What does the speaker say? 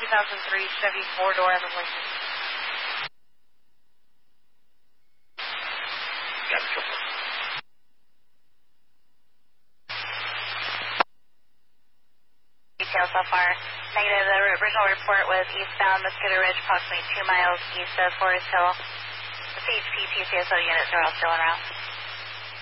2003 Chevy 4-door out of Lincoln. Got it, triple. Details so far. Negative. The original report was eastbound Mosquito Ridge, approximately 2 miles east of Forest Hill. The CHP PCSO units are all still en route.